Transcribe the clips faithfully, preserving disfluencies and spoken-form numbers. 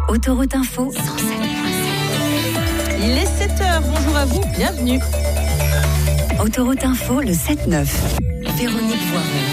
Autoroute Info cent sept virgule sept. Il est sept heures, bonjour à vous, bienvenue. Autoroute Info, le sept neuf. Véronique Voiron.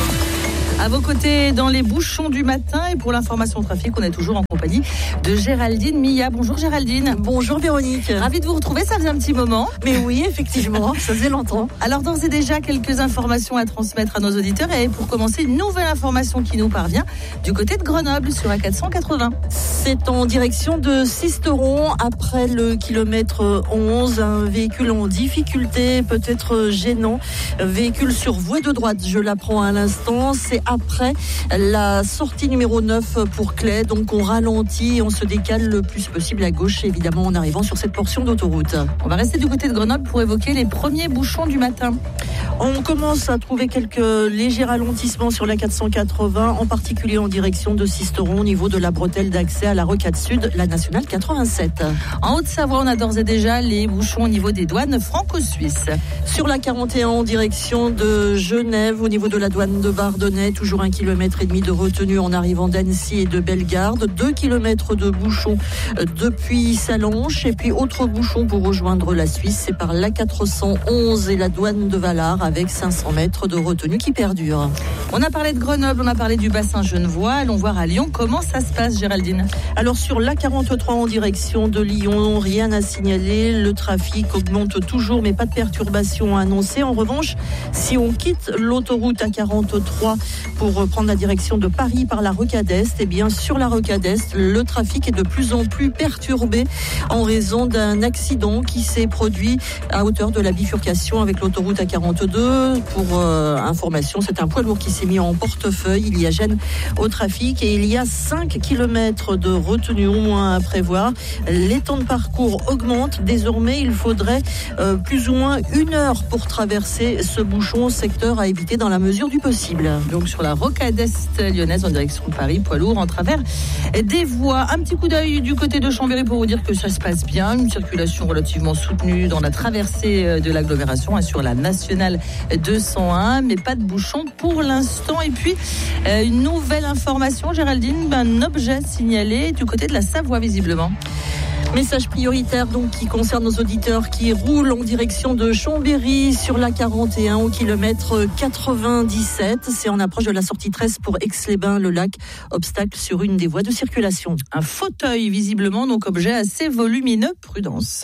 À vos côtés dans les bouchons du matin et pour l'information trafic, on est toujours en compagnie de Géraldine Milla. Bonjour Géraldine. Bonjour Véronique. Ravie de vous retrouver, ça faisait un petit moment. Mais oui, effectivement, ça faisait longtemps. Alors d'ores et déjà, quelques informations à transmettre à nos auditeurs et pour commencer, une nouvelle information qui nous parvient du côté de Grenoble sur A quatre cent quatre-vingts. C'est en direction de Sisteron, après le kilomètre onze, un véhicule en difficulté, peut-être gênant, véhicule sur voie de droite, je l'apprends à l'instant, c'est après la sortie numéro neuf pour Claye, donc on ralentit et on se décale le plus possible à gauche, évidemment en arrivant sur cette portion d'autoroute. On va rester du côté de Grenoble pour évoquer les premiers bouchons du matin. On commence à trouver quelques légers ralentissements sur la quatre cent quatre-vingts, en particulier en direction de Sisteron, au niveau de la bretelle d'accès à la rocade sud, la nationale quatre-vingt-sept. En Haute-Savoie, on a d'ores et déjà les bouchons au niveau des douanes franco-suisses. Sur la quarante et un, en direction de Genève, au niveau de la douane de Bardonnay, toujours un kilomètre et demi de retenue en arrivant d'Annecy et de Bellegarde, deux kilomètres de bouchons depuis Sallanches, et puis autre bouchon pour rejoindre la Suisse, c'est par la quatre cent onze et la douane de Valard, avec cinq cents mètres de retenue qui perdurent. On a parlé de Grenoble, on a parlé du bassin genevois. Allons voir à Lyon comment ça se passe, Géraldine. Alors sur l'A quarante-trois en direction de Lyon, rien à signaler. Le trafic augmente toujours, mais pas de perturbation annoncée. En revanche, si on quitte l'autoroute A quarante-trois pour prendre la direction de Paris par la rocade Est, eh bien sur la rocade Est, le trafic est de plus en plus perturbé en raison d'un accident qui s'est produit à hauteur de la bifurcation avec l'autoroute A quarante-deux. Pour euh, information, c'est un poids lourd qui s'est mis en portefeuille. Il y a gêne au trafic et il y a cinq kilomètres de retenue au moins à prévoir. Les temps de parcours augmentent. Désormais, il faudrait euh, plus ou moins une heure pour traverser ce bouchon, secteur à éviter dans la mesure du possible. Donc sur la rocade Est lyonnaise en direction de Paris, poids lourd en travers des voies. Un petit coup d'œil du côté de Chambéry pour vous dire que ça se passe bien. Une circulation relativement soutenue dans la traversée de l'agglomération et sur la nationale deux cent un, mais pas de bouchon pour l'instant. Et puis, euh, une nouvelle information, Géraldine, un objet signalé du côté de la Savoie, visiblement. Message prioritaire donc qui concerne nos auditeurs qui roulent en direction de Chambéry sur la quarante et un au kilomètre quatre-vingt-dix-sept. C'est en approche de la sortie treize pour Aix-les-Bains, le lac. Obstacle sur une des voies de circulation. Un fauteuil, visiblement, donc objet assez volumineux. Prudence.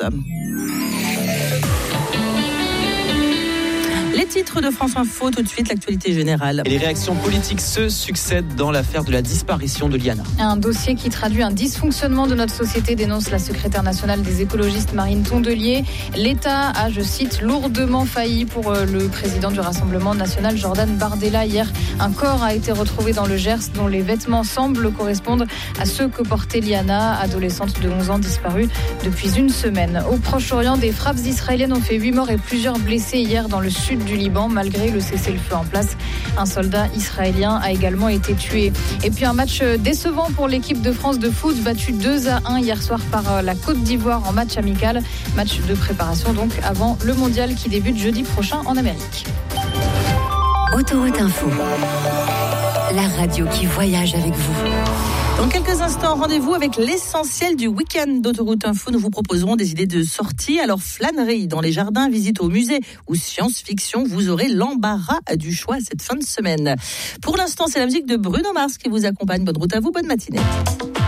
Les titres de France Info, tout de suite, l'actualité générale. Et les réactions politiques se succèdent dans l'affaire de la disparition de Liana. Un dossier qui traduit un dysfonctionnement de notre société, dénonce la secrétaire nationale des écologistes Marine Tondelier. L'État a, je cite, lourdement failli pour le président du Rassemblement national Jordan Bardella. Hier, un corps a été retrouvé dans le Gers dont les vêtements semblent correspondre à ceux que portait Liana, adolescente de onze ans disparue depuis une semaine. Au Proche-Orient, des frappes israéliennes ont fait huit morts et plusieurs blessés hier dans le sud du Liban, malgré le cessez-le-feu en place. Un soldat israélien a également été tué. Et puis un match décevant pour l'équipe de France de foot, battue deux à un hier soir par la Côte d'Ivoire en match amical. Match de préparation donc avant le mondial qui débute jeudi prochain en Amérique. Autoroute Info, la radio qui voyage avec vous. Dans quelques instants, rendez-vous avec l'essentiel du week-end d'Autoroute Info. Nous vous proposerons des idées de sortie. Alors, flânerie dans les jardins, visite au musée ou science-fiction, vous aurez l'embarras du choix cette fin de semaine. Pour l'instant, c'est la musique de Bruno Mars qui vous accompagne. Bonne route à vous, bonne matinée.